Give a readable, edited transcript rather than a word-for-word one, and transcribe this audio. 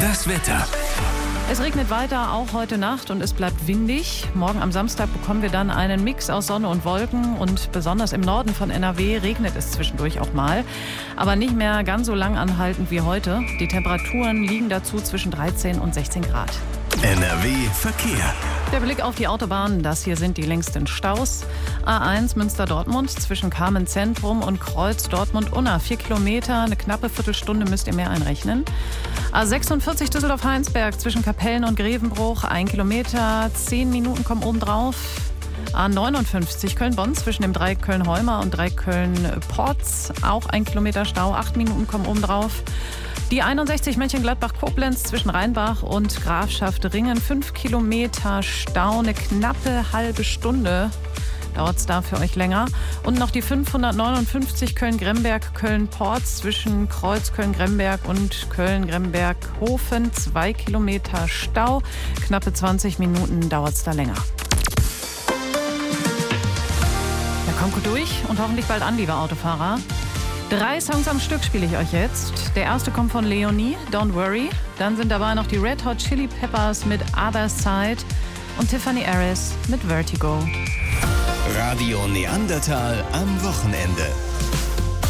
Das Wetter. Es regnet weiter, auch heute Nacht, und es bleibt windig. Morgen am Samstag bekommen wir dann einen Mix aus Sonne und Wolken, und besonders im Norden von NRW regnet es zwischendurch auch mal. Aber nicht mehr ganz so lang anhaltend wie heute. Die Temperaturen liegen dazu zwischen 13 und 16 Grad. NRW Verkehr. Der Blick auf die Autobahnen, das hier sind die längsten Staus. A1 Münster-Dortmund zwischen Kamen-Zentrum und Kreuz Dortmund-Unna. 4 Kilometer, eine knappe Viertelstunde müsst ihr mehr einrechnen. A46 Düsseldorf-Heinsberg zwischen Kapellen und Grevenbruch. 1 Kilometer, 10 Minuten kommen obendrauf. A59 Köln-Bonn zwischen dem Dreieck Köln-Holmer und Dreieck Köln-Porz. Auch 1 Kilometer Stau, 8 Minuten kommen obendrauf. Die 61 Mönchengladbach-Koblenz zwischen Rheinbach und Grafschaft Ringen. 5 Kilometer Stau, eine knappe halbe Stunde dauert es da für euch länger. Und noch die 559 Köln-Gremberg, Köln-Porz zwischen Kreuz Köln-Gremberg und Köln-Gremberg-Hofen. 2 Kilometer Stau, knappe 20 Minuten dauert es da länger. Ja, kommt gut durch und hoffentlich bald an, liebe Autofahrer. 3 Songs am Stück spiele ich euch jetzt. Der erste kommt von Leonie, Don't Worry. Dann sind dabei noch die Red Hot Chili Peppers mit Other Side und Tiffany Harris mit Vertigo. Radio Neandertal am Wochenende.